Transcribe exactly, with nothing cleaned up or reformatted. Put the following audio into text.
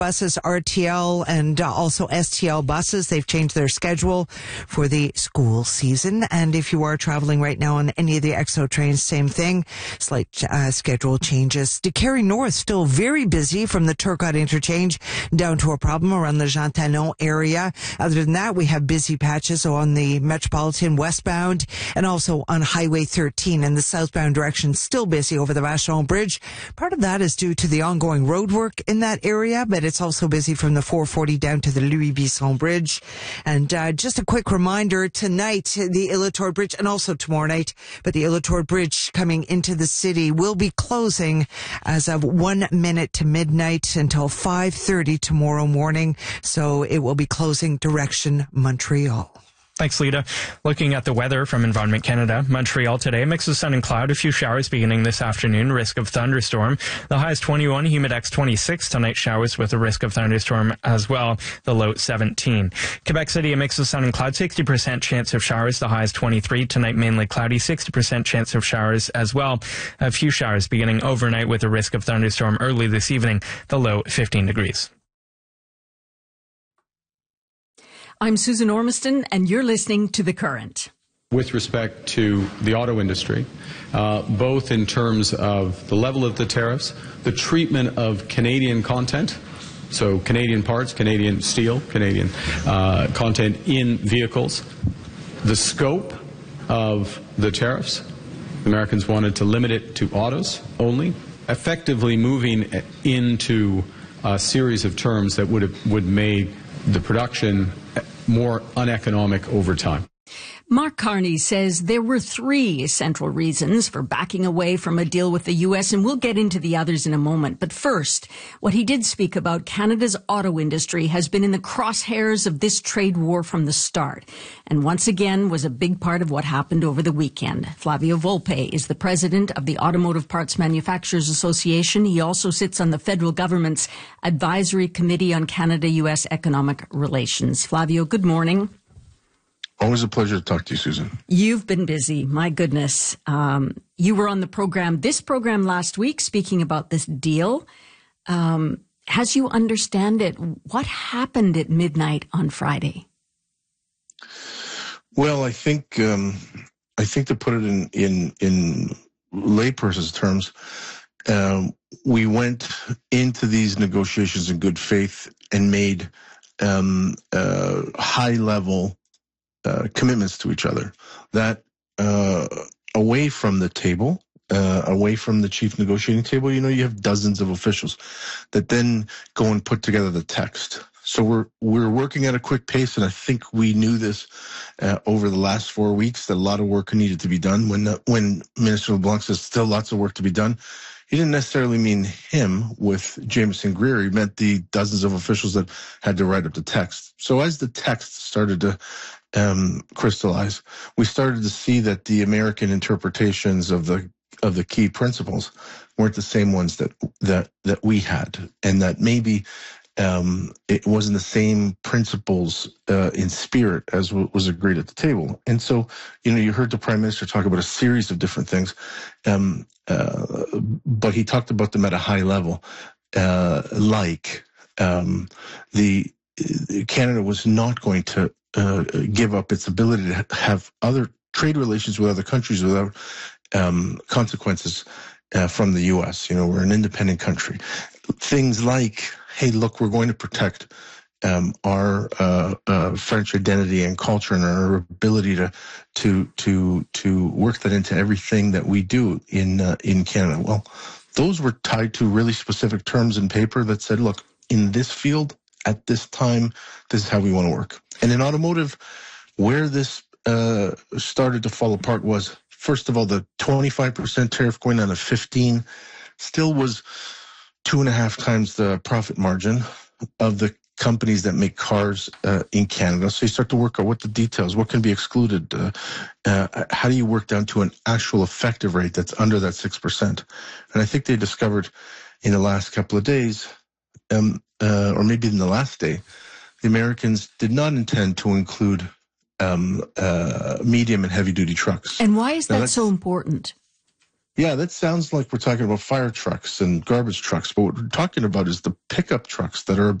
buses, R T L, and uh, also S T L buses. They've changed their schedule for the school season. And if you are traveling right now on any of the X O trains, same thing. Slight uh, schedule changes. DeCarry North still very busy from the Turcotte interchange down to a problem around the Jean Talon area. Other than that, we have busy patches on the Metropolitan westbound and also on Highway thirteen in the southbound direction. Still busy over the Vachon Bridge. Part of that is due to the ongoing road work in that area, but it's also busy from the four forty down to the Louis Bisson Bridge. And uh, just a quick reminder, tonight, the Illitor Bridge, and also tomorrow night, but the Illitor Bridge coming into the city will be closing as of one minute to midnight until five thirty tomorrow morning. So it will be closing direction Montreal. Thanks, Lita. Looking at the weather from Environment Canada, Montreal today, mix of sun and cloud, a few showers beginning this afternoon, risk of thunderstorm. The high is twenty-one, Humidex twenty-six, tonight showers with a risk of thunderstorm as well, the low seventeen. Quebec City, a mix of sun and cloud, sixty percent chance of showers, the high is twenty-three, tonight mainly cloudy, sixty percent chance of showers as well. A few showers beginning overnight with a risk of thunderstorm early this evening, the low fifteen degrees. I'm Susan Ormiston, and you're listening to The Current. With respect to the auto industry, uh, both in terms of the level of the tariffs, the treatment of Canadian content, so Canadian parts, Canadian steel, Canadian uh, content in vehicles, the scope of the tariffs, Americans wanted to limit it to autos only, effectively moving into a series of terms that would have would made the production more uneconomic over time. Mark Carney says there were three central reasons for backing away from a deal with the U S, and we'll get into the others in a moment. But first, what he did speak about, Canada's auto industry has been in the crosshairs of this trade war from the start, and once again was a big part of what happened over the weekend. Flavio Volpe is the president of the Automotive Parts Manufacturers Association. He also sits on the federal government's Advisory Committee on Canada-U S Economic Relations. Flavio, good morning. Always a pleasure to talk to you, Susan. You've been busy. My goodness. Um, you were on the program, this program last week, speaking about this deal. Um, as you understand it, what happened at midnight on Friday? Well, I think um, I think to put it in in, in layperson's terms, um, we went into these negotiations in good faith and made um, uh, high-level Uh, commitments to each other that uh, away from the table, uh, away from the chief negotiating table, you know, you have dozens of officials that then go and put together the text. So we're we're working at a quick pace, and I think we knew this uh, over the last four weeks that a lot of work needed to be done. When uh, when Minister LeBlanc says still lots of work to be done, he didn't necessarily mean him with Jameson Greer. He meant the dozens of officials that had to write up the text. So as the text started to um, crystallize, we started to see that the American interpretations of the of the key principles weren't the same ones that that that we had, and that maybe um, it wasn't the same principles uh, in spirit as what was agreed at the table. And so, you know, you heard the Prime Minister talk about a series of different things, um, uh, but he talked about them at a high level, uh, like um, the Canada was not going to uh, give up its ability to have other trade relations with other countries without um, consequences uh, from the U S. You know, we're an independent country. Things like, hey, look, we're going to protect um, our uh, uh, French identity and culture and our ability to to to to work that into everything that we do in uh, in Canada. Well, those were tied to really specific terms in paper that said, look, in this field, at this time, this is how we want to work. And in automotive, where this uh, started to fall apart was, first of all, the twenty-five percent tariff going down to fifteen still was two and a half times the profit margin of the companies that make cars uh, in Canada. So you start to work out what the details, what can be excluded, uh, uh, how do you work down to an actual effective rate that's under that six percent? And I think they discovered in the last couple of days, um, uh, or maybe in the last day, the Americans did not intend to include um, uh, medium and heavy duty trucks. And why is now that so important? Yeah, that sounds like we're talking about fire trucks and garbage trucks, but what we're talking about is the pickup trucks that are